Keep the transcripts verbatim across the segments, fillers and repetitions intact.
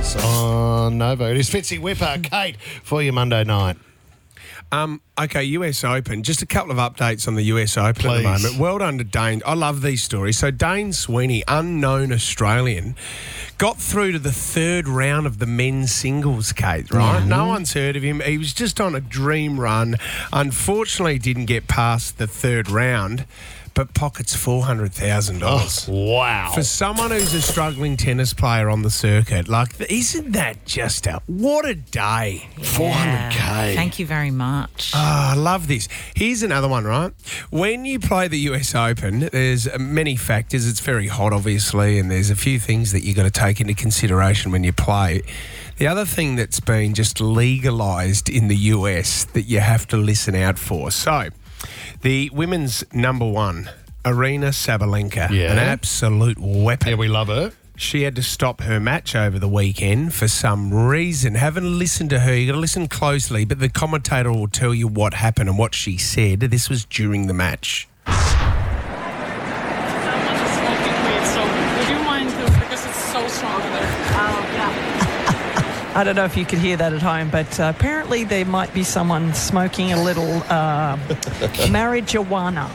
Stars on Nova. It is Fitzy Whipper, Kate, for your Monday night. Um, okay, U S Open. Just a couple of updates on the U S Open Please. at the moment. Well done to Dane. I love these stories. So Dane Sweeney, unknown Australian, got through to the third round of the men's singles, Kate, right? Mm-hmm. No one's heard of him. He was just on a dream run. Unfortunately, didn't get past the third round, but pockets four hundred thousand dollars. Oh, wow. For someone who's a struggling tennis player on the circuit, like, isn't that just a, what a day? four hundred K. Thank you very much. Oh, I love this. Here's another one, right? When you play the U S Open, there's many factors. It's very hot, obviously, and there's a few things that you've got to take into consideration when you play. The other thing that's been just legalised in the U S that you have to listen out for. So, the women's number one, Aryna Sabalenka, Yeah. an absolute weapon. Yeah, we love her. She had to stop her match over the weekend for some reason. Haven't listened to her. You've got to listen closely, but the commentator will tell you what happened and what she said. This was during the match. Someone is smoking weed, so would you mind this because it's so strong there? Oh, yeah. I don't know if you could hear that at home, but uh, apparently there might be someone smoking a little uh, marijuana.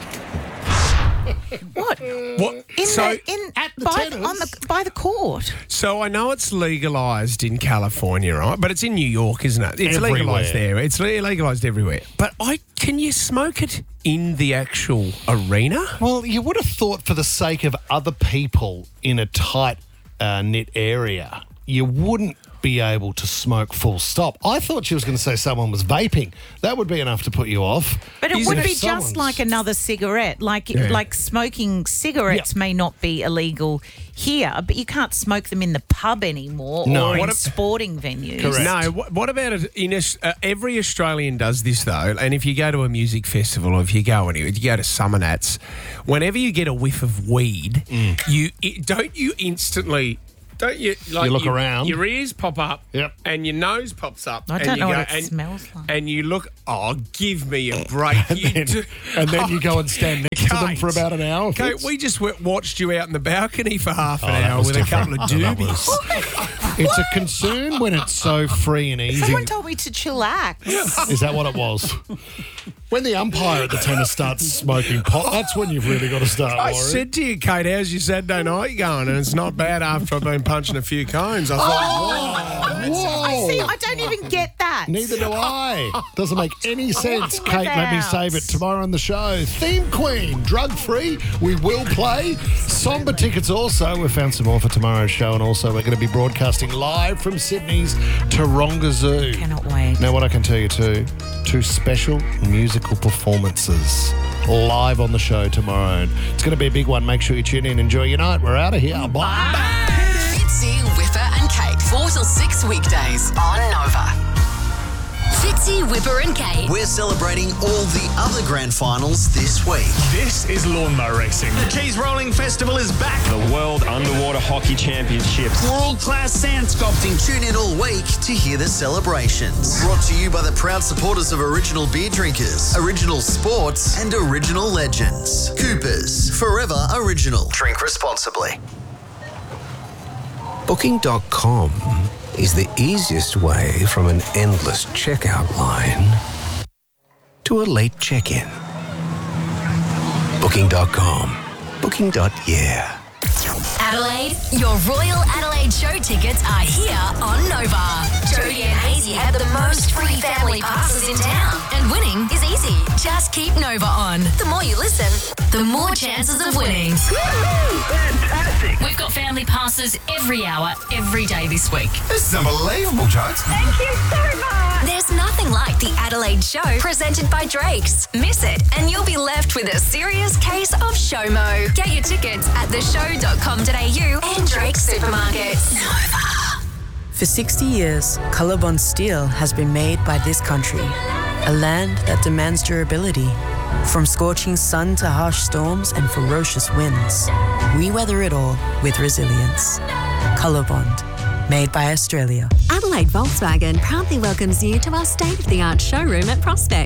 What? What? In so, the, in at the by, tennis? on the by the court. so I know it's legalised in California, right? But it's in New York, isn't it? It's Everywhere. legalised there. It's le- legalised everywhere. But I can you smoke it in the actual arena? Well, you would have thought for the sake of other people in a tight uh, knit area, you wouldn't be able to smoke full stop. I thought she was going to say someone was vaping. That would be enough to put you off. But it Isn't would it be someone's- just like another cigarette. Like Yeah. like smoking cigarettes Yeah. may not be illegal here, but you can't smoke them in the pub anymore No. or in What if- sporting venues. Correct. No, what, what about it? In a, uh, every Australian does this though, and if you go to a music festival or if you go anywhere, you go to Summer Nats, whenever you get a whiff of weed, you it, don't you instantly. Don't you like You look around. Your ears pop up, Yep. and your nose pops up. I and don't you know go, what it and, smells like. And you look, oh, give me a break. And you then, do- and then you go and stand next to them Kate. for about an hour. Kate, Fitz. we just w- watched you out in the balcony for half an Oh, that hour was with a different. couple of No, that doobies. It's a concern when it's so free and easy. Someone told me to chillax. Is that what it was? When the umpire at the tennis starts smoking pot, that's when you've really got to start I worrying. said to you, Kate, how's your Saturday night going? And it's not bad after I've been punching a few cones. I thought, Whoa! I see. I don't even get that. Neither do I. Doesn't make any sense. Working Kate, let me without. save it tomorrow on the show. Theme Queen, drug free. We will play. Somber tickets also. We've found some more for tomorrow's show, and also we're going to be broadcasting live from Sydney's Taronga Zoo. Cannot wait. Now, what I can tell you too, two special musical performances live on the show tomorrow. It's going to be a big one. Make sure you tune in. Enjoy your night. We're out of here. Bye. Fitzy, Whipper and Kate, four till six weekdays on Nova. Fitzy, Whipper and Kate. We're celebrating all the other grand finals this week. This is lawnmower racing. The Keys Rolling Festival is back. The World Underwater Hockey Championships. World-class sand sculpting. Tune in all week to hear the celebrations. Brought to you by the proud supporters of Original Beer Drinkers, Original Sports, and Original Legends. Coopers, forever original. Drink responsibly. Booking dot com is the easiest way from an endless checkout line to a late check-in. Booking dot com. Booking. Yeah. Adelaide, your Royal Adelaide show tickets are here on Nova. Jodie and Hazy have the most free family passes in town, and winning is easy. Just keep Nova on. The more you listen, the more chances of winning. Fantastic. We've got family passes every hour, every day this week. This is unbelievable, Jodes. Thank you so much. There's nothing like the Adelaide show presented by Drake's. Miss it, and you'll be left with a serious case of SHOMO. Get your tickets at the show dot com dot a u and Drake's supermarkets. Nova. For sixty years, Colorbond steel has been made by this country, a land that demands durability. From scorching sun to harsh storms and ferocious winds, we weather it all with resilience. Colorbond, made by Australia. Adelaide Volkswagen proudly welcomes you to our state-of-the-art showroom at Prospect.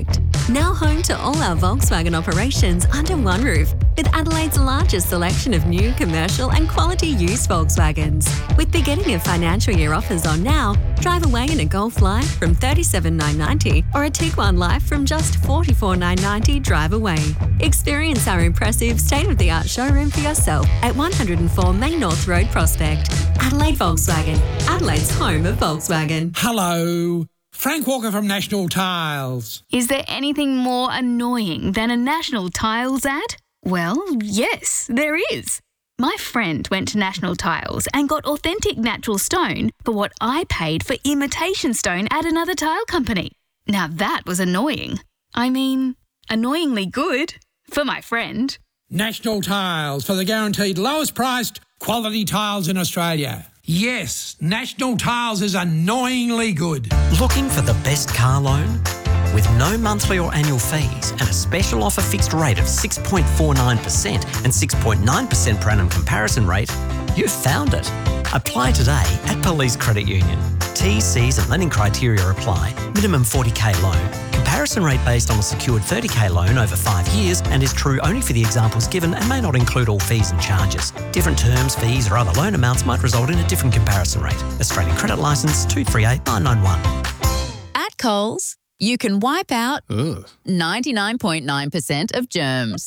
Now home to all our Volkswagen operations under one roof, with Adelaide's largest selection of new, commercial and quality used Volkswagens. With beginning of financial year offers on now, drive away in a Golf Life from thirty-seven thousand nine hundred ninety or a Tiguan Life from just forty-four thousand nine hundred ninety drive away. Experience our impressive state-of-the-art showroom for yourself at one oh four Main North Road, Prospect. Adelaide Volkswagen, Adelaide's home of Volkswagen. Hello. Frank Walker from National Tiles. Is there anything more annoying than a National Tiles ad? Well, yes, there is. My friend went to National Tiles and got authentic natural stone for what I paid for imitation stone at another tile company. Now that was annoying. I mean, annoyingly good for my friend. National Tiles, for the guaranteed lowest priced quality tiles in Australia. Yes, National Tiles is annoyingly good. Looking for the best car loan? With no monthly or annual fees and a special offer fixed rate of six point four nine percent and six point nine percent per annum comparison rate, you've found it. Apply today at Police Credit Union. T's, C's and lending criteria apply. Minimum forty k loan. Comparison rate based on a secured thirty k loan over five years and is true only for the examples given and may not include all fees and charges. Different terms, fees or other loan amounts might result in a different comparison rate. Australian Credit Licence two three eight nine nine one. At Coles, you can wipe out ninety-nine point nine percent of germs.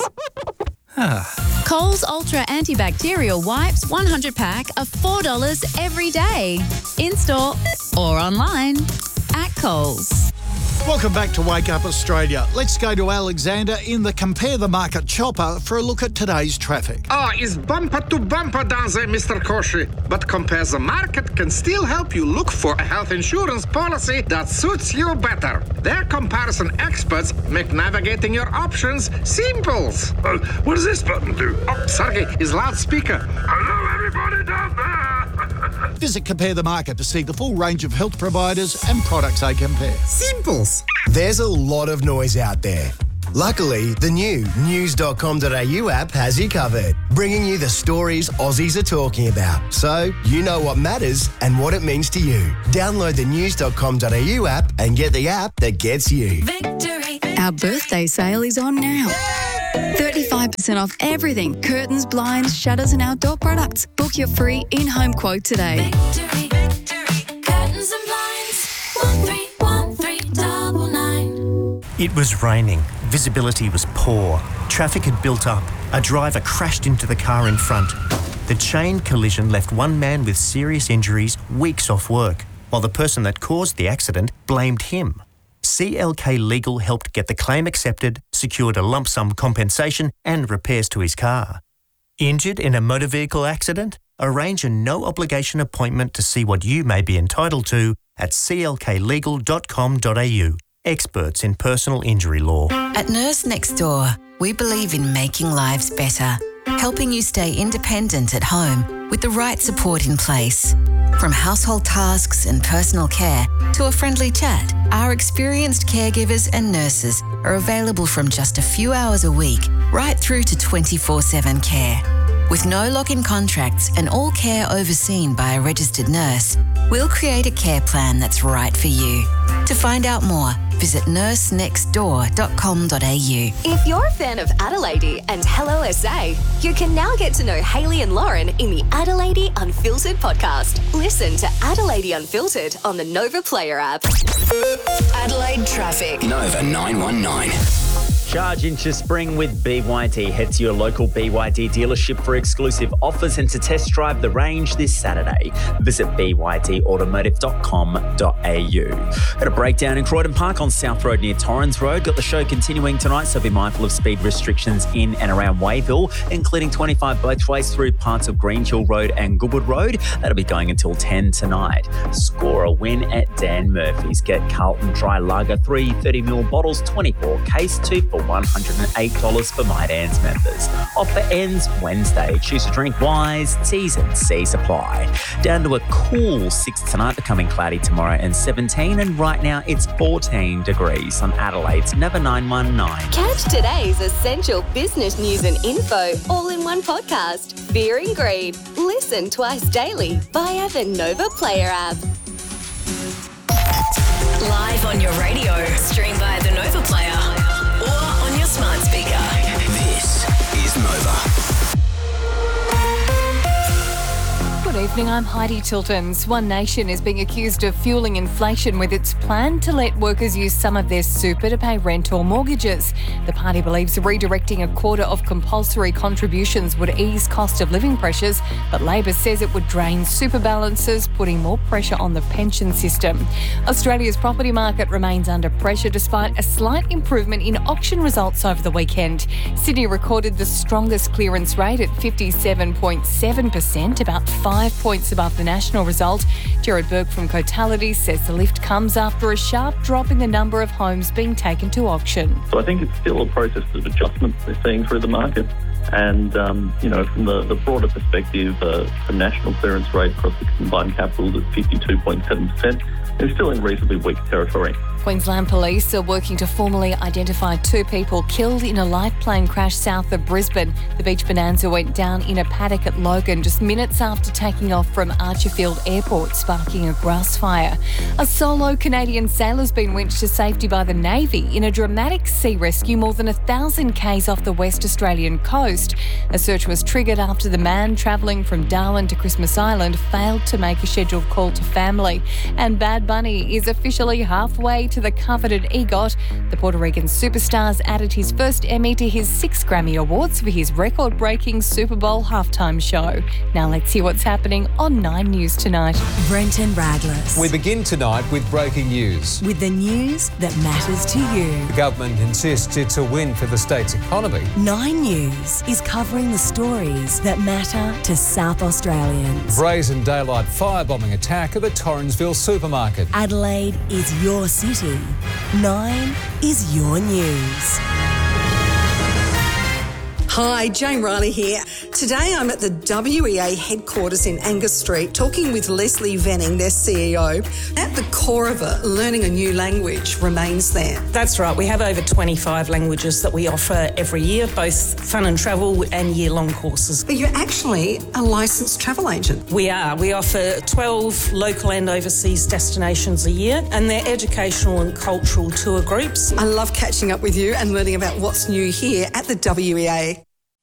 Coles Ultra Antibacterial Wipes one hundred pack are four dollars every day. In-store or online at Coles. Welcome back to Wake Up Australia. Let's go to Alexander in the Compare the Market chopper for a look at today's traffic. Ah, it's bumper to bumper down there, Mister Koshi. But Compare the Market can still help you look for a health insurance policy that suits you better. Their comparison experts make navigating your options simple. Uh, what does this button do? Oh, sorry, it's loudspeaker. Hello, everybody down there. Visit Compare the Market to see the full range of health providers and products they compare. Simples. There's a lot of noise out there. Luckily, the new news dot com dot a u app has you covered, bringing you the stories Aussies are talking about, so you know what matters and what it means to you. Download the news dot com dot a u app and get the app that gets you. Victory. Our birthday sale is on now. thirty-five percent off everything. Curtains, blinds, shutters and outdoor products. Book your free in-home quote today. Victory, victory, curtains and blinds. One three one three double nine. It was raining. Visibility was poor. Traffic had built up. A driver crashed into the car in front. The chain collision left one man with serious injuries weeks off work, while the person that caused the accident blamed him. C L K Legal helped get the claim accepted, secured a lump sum compensation and repairs to his car. Injured in a motor vehicle accident? Arrange a no-obligation appointment to see what you may be entitled to at c l k legal dot com dot a u. Experts in personal injury law. At Nurse Next Door, we believe in making lives better, helping you stay independent at home with the right support in place. From household tasks and personal care to a friendly chat, our experienced caregivers and nurses are available from just a few hours a week right through to twenty-four seven care. With no lock-in contracts and all care overseen by a registered nurse, we'll create a care plan that's right for you. To find out more, visit nurse next door dot com dot a u. If you're a fan of Adelaide and Hello S A, you can now get to know Hayley and Lauren in the Adelaide Unfiltered podcast. Listen to Adelaide Unfiltered on the Nova Player app. Adelaide traffic. Nova nine one nine. Charge into spring with B Y D. Head to your local B Y D dealership for exclusive offers and to test drive the range this Saturday. Visit b y d automotive dot com dot a u. At a breakdown in Croydon Park on South Road near Torrens Road. Got the show continuing tonight, so be mindful of speed restrictions in and around Wayville, including twenty-five both ways through parts of Greenhill Road and Goodwood Road. That'll be going until ten tonight. Score a win at Dan Murphy's. Get Carlton Dry Lager three thirty milliliter bottles, twenty-four case, two for one hundred eight dollars for My Dan's members. Offer ends Wednesday. Choose to drink wise. T's and C's apply. Down to a cool six tonight, becoming cloudy tomorrow and seventeen. And right now it's fourteen degrees on Adelaide's Nova nine one nine. Catch today's essential business news and info all in one podcast. Fear and Greed. Listen twice daily via the Nova Player app. Live on your radio. Stream via the Nova Player. smart speaker. This is Nova. Good evening, I'm Heidi Tiltons. One Nation is being accused of fueling inflation with its plan to let workers use some of their super to pay rent or mortgages. The party believes redirecting a quarter of compulsory contributions would ease cost of living pressures, but Labor says it would drain super balances, putting more pressure on the pension system. Australia's property market remains under pressure despite a slight improvement in auction results over the weekend. Sydney recorded the strongest clearance rate at fifty-seven point seven percent, about five points above the national result. Gerard Burke from Cotality says the lift comes after a sharp drop in the number of homes being taken to auction. So I think it's still a process of adjustment they're seeing through the market. And, um, you know, from the, the broader perspective, uh, the national clearance rate across the combined capitals is fifty-two point seven percent. It's still in reasonably weak territory. Queensland Police are working to formally identify two people killed in a light plane crash south of Brisbane. The Beach Bonanza went down in a paddock at Logan just minutes after taking off from Archerfield Airport, sparking a grass fire. A solo Canadian sailor's been winched to safety by the Navy in a dramatic sea rescue more than a thousand k's off the West Australian coast. A search was triggered after the man travelling from Darwin to Christmas Island failed to make a scheduled call to family. And Bad Bunny is officially halfway to the coveted EGOT. The Puerto Rican superstar's added his first Emmy to his six Grammy Awards for his record-breaking Super Bowl halftime show. Now let's hear what's happening on Nine News tonight. Brenton Radless. We begin tonight with breaking news. With the news that matters to you. The government insists it's a win for the state's economy. Nine News is covering the stories that matter to South Australians. Brazen daylight firebombing attack of a Torrensville supermarket. Adelaide is your city. Nine is your news. Hi, Jane Riley here. Today I'm at the W E A headquarters in Angus Street talking with Leslie Venning, their C E O. At the core of it, learning a new language remains there. That's right. We have over twenty-five languages that we offer every year, both fun and travel and year-long courses. But you're actually a licensed travel agent. We are. We offer twelve local and overseas destinations a year, and they're educational and cultural tour groups. I love catching up with you and learning about what's new here at the W E A.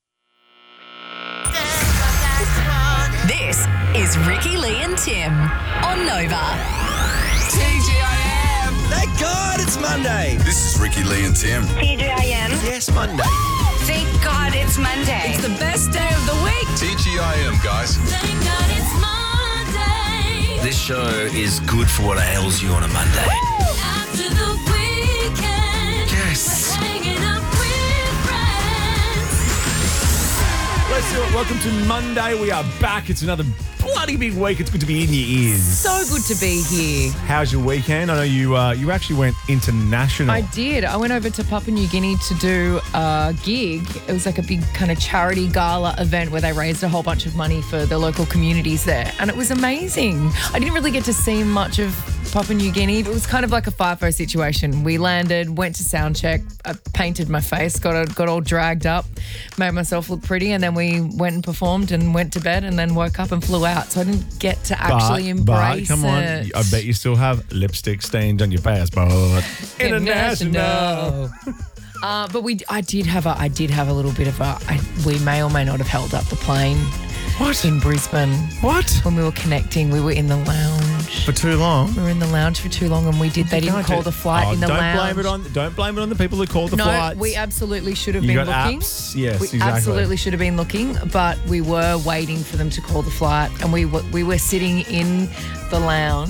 This is Ricky, Lee and Tim on Nova. T G I M! Thank God it's Monday! This is Ricky, Lee and Tim. T G I M. Yes, Monday. Thank God it's Monday. It's the best day of the week. T G I M, guys. Thank God it's Monday. This show is good for what ails you on a Monday. After the weekend. Yes. Hanging out with friends. Let's do it. Welcome to Monday. We are back. It's another bloody big week. It's good to be in your ears. So good to be here. How's your weekend? I know you uh, you actually went international. I did. I went over to Papua New Guinea to do a gig. It was like a big kind of charity gala event where they raised a whole bunch of money for the local communities there. And it was amazing. I didn't really get to see much of Papua New Guinea. It was kind of like a FIFO situation. We landed, went to sound check, I painted my face, got got all dragged up, made myself look pretty, and then we went and performed and went to bed and then woke up and flew out. So I didn't get to actually but, embrace but, come on, it. I bet you still have lipstick stains on your passport. International. uh, but we, I did have a, I did have a little bit of a. I, we may or may not have held up the plane. What? In Brisbane. What? When we were connecting, we were in the lounge. For too long? We were in the lounge for too long and we did, they You didn't can't call do- the flight Oh, in the don't lounge. Blame it on, don't blame it on the people who called the no, flights. we absolutely should have You been got looking. apps? Yes, we exactly. absolutely should have been looking, but we were waiting for them to call the flight and we were, we were sitting in the lounge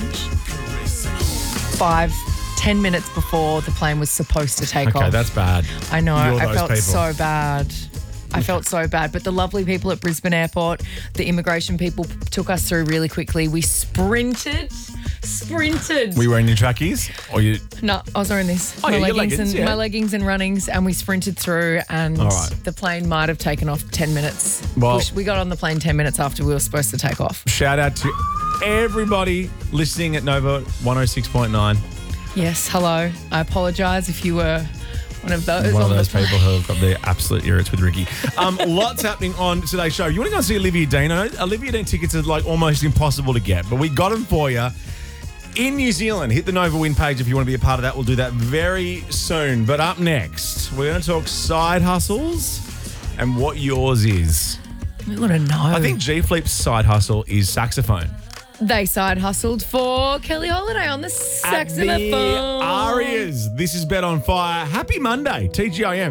five, ten minutes before the plane was supposed to take Okay, off. that's bad. I know. You're I those felt people. so bad. I felt so bad. But the lovely people at Brisbane Airport, the immigration people took us through really quickly. We sprinted, sprinted. Were you wearing your trackies? Or you? No, I was wearing this. Oh, my yeah, your leggings, leggings, and yeah. my leggings and runnings, and we sprinted through. And All right. the plane might have taken off ten minutes. Well- we, we got on the plane ten minutes after we were supposed to take off. Shout out to everybody listening at Nova one oh six point nine. Yes, hello. I apologise if you were one of those. One on of those the plane. people who have got their absolute irrits with Ricky. Um, lots happening on today's show. You want to go and see Olivia Dean? I know Olivia Dean tickets are like almost impossible to get, but we got them for you. in New Zealand. Hit the Nova Win page if you want to be a part of that. We'll do that very soon. But up next, we're going to talk side hustles and what yours is. We want to know. I think G Fleep's side hustle is saxophone. They side hustled for Kelly Holiday on the saxophone. At the Arias. This is Bet on Fire. Happy Monday, T G I M.